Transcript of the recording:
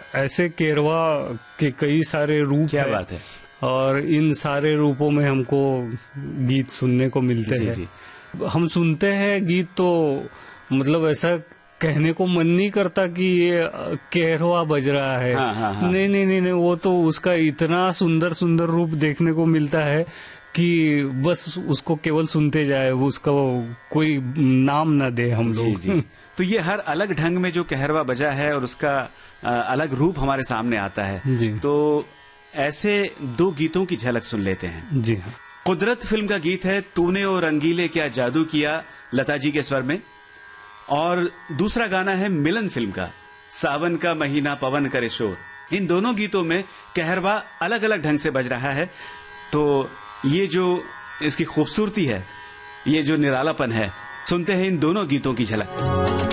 ऐसे केरवा के कई सारे रूप क्या है, बात है। और इन सारे रूपों में हमको गीत सुनने को मिलते जी, हैं। जी। हम सुनते हैं गीत तो मतलब ऐसा कहने को मन नहीं करता कि ये केरवा बज रहा है। हाँ, हाँ, हाँ। नहीं नहीं नहीं नहीं, वो तो उसका इतना सुंदर सुंदर रूप देखने को मिलता है कि बस उसको केवल सुनते जाए, उसका कोई नाम ना दे हम जी, लोग। जी। तो ये हर अलग ढंग में जो कहरवा बजा है और उसका अलग रूप हमारे सामने आता है। जी। तो ऐसे दो गीतों की झलक सुन लेते हैं। जी हाँ। कुदरत फिल्म का गीत है तूने ओ रंगीले क्या जादू किया, लता जी के स्वर में। और दूसरा गाना है मिलन फिल्म का, सावन का महीना पवन करे शोर। इन दोनों गीतों में कहरवा अलग अलग ढंग से बज रहा है। तो ये जो इसकी खूबसूरती है, ये जो निरालापन है, सुनते हैं इन दोनों गीतों की झलक।